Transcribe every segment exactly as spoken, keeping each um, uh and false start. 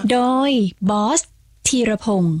โดยบอสธีรพงศ์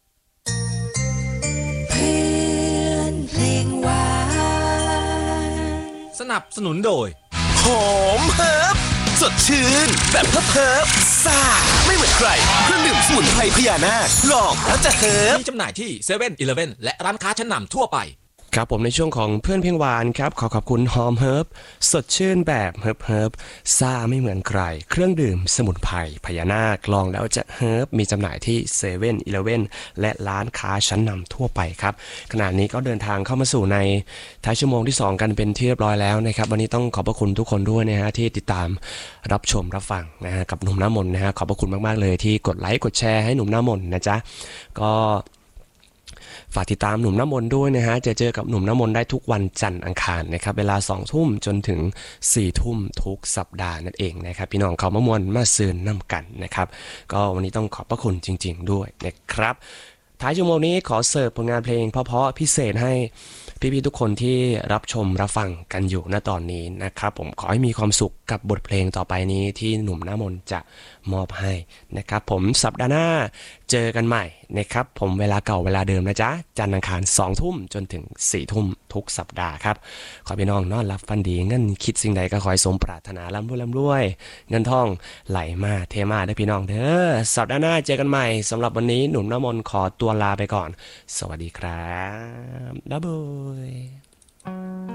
เพื่อนเพลงหวานสนับสนุนโดยหอมเฮิร์บสดชื่นแบบเฮิร์บเฮิร์บซ่าไม่เหมือนใครเครื่องดื่มสมุนไพรพญานาคลองแล้วจะเฮิร์บมีจำหน่ายที่เซเว่นอีเลฟเว่นและร้านค้าชั้นนำทั่วไปครับผมในช่วงของเพื่อนเพลงหวานครับขอขอบคุณหอมเฮิร์บสดชื่นแบบเฮิร์บเฮิร์บซ่าไม่เหมือนใครเครื่องดื่มสมุนไพรพญานาคลองแล้วจะเฮิร์บมีจำหน่ายที่เซเว่นอีเลฟเว่นและร้านค้าชั้นนำทั่วไปครับขณะนี้ก็เดินทางเข้ามาสู่ในท้ายชั่วโมงที่สองกันเป็นที่เรียบร้อยแล้วนะครับวันนี้ต้องขอบพระคุณทุกคนด้วยนะฮะที่ติดตามรับชมรับฟังนะฮะกับหนุ่มหน้ามนต์นะฮะขอบพระคุณมากๆเลยที่กดไลค์กดแชร์ให้หนุ่มหน้ามนต์นะจ๊ะก็ฝากติดตามหนุ่มน้ำมนต์ด้วยนะฮะจะเจอกับหนุ่มน้ำมนต์ได้ทุกวันจันทร์อังคารนะครับเวลาสองทุ่มจนถึงสี่ทุ่มทุกสัปดาห์นั่นเองนะครับพี่น้องเขามามวลมาซืนน้ำกันนะครับก็วันนี้ต้องขอบพระคุณจริงๆด้วยนะครับท้ายชั่วโมงนี้ขอเสิร์ฟผลงานเพลงเพราะๆพิเศษให้พี่ๆทุกคนที่รับชมรับฟังกันอยู่ณตอนนี้นะครับผมขอให้มีความสุขกับบทเพลงต่อไปนี้ที่หนุ่มน้ำมนต์จะมอบให้นะครับผมสัปดาห์หน้าเจอกันใหม่นะครับผมเวลาเก่าเวลาเดิมนะจ๊ะจันทร์อังคารสองทุ่มจนถึงสี่ทุ่มทุกสัปดาห์ครับขอพี่น้องนอนรับฟันดีเงินคิดสิ่งใดก็ขอให้สมปรารถนาร่ำรวยร่ำรวยเงินทองไหลมาเทมาได้พี่น้องเด้อสัปดาห์หน้าเจอกันใหม่สำหรับวันนี้หนุ่มน้ำมนต์ขอตัวลาไปก่อนสวัสดีครับบ๊ายบาย